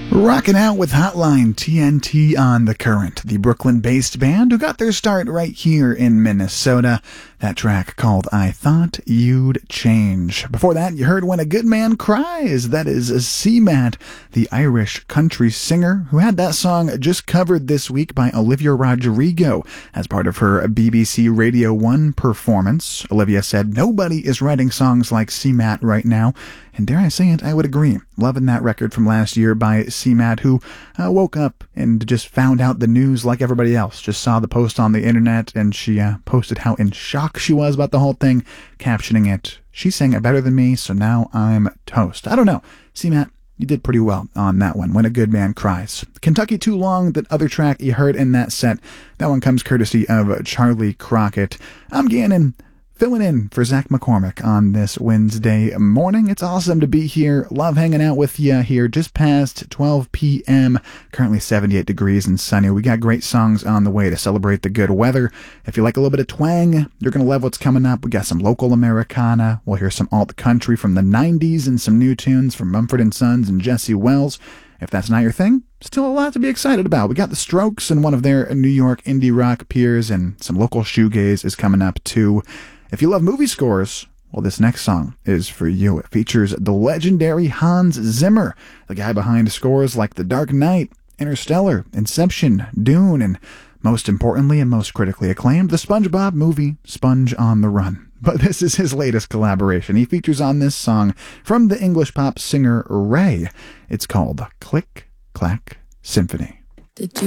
Rocking out with Hotline TNT on The Current, the Brooklyn-based band who got their start right here in Minnesota. That track called I Thought You'd Change. Before that, you heard When a Good Man Cries. That is CMAT, the Irish country singer who had that song just covered this week by Olivia Rodrigo as part of her BBC Radio 1 performance. Olivia said, "Nobody is writing songs like CMAT right now." And dare I say it, I would agree. Loving that record from last year by CMAT, who woke up and just found out the news like everybody else. Just saw the post on the internet, and she posted how in shock she was about the whole thing, captioning it, "She sang it better than me, so now I'm toast." I don't know. CMAT, you did pretty well on that one, When a Good Man Cries. Kentucky Too Long, that other track you heard in that set, that one comes courtesy of Charlie Crockett. I'm Gannon, filling in for Zach McCormick on this Wednesday morning. It's awesome to be here. Love hanging out with you here just past 12 p.m. Currently 78 degrees and sunny. We got great songs on the way to celebrate the good weather. If you like a little bit of twang, you're going to love what's coming up. We got some local Americana. We'll hear some alt country from the 90s and some new tunes from Mumford & Sons and Jesse Wells. If that's not your thing, still a lot to be excited about. We got the Strokes and one of their New York indie rock peers, and some local shoegaze is coming up too. If you love movie scores, well, this next song is for you. It features the legendary Hans Zimmer, the guy behind scores like The Dark Knight, Interstellar, Inception, Dune, and most importantly and most critically acclaimed, the SpongeBob movie, Sponge on the Run. But this is his latest collaboration. He features on this song from the English pop singer Ray. It's called Click Clack Symphony. Did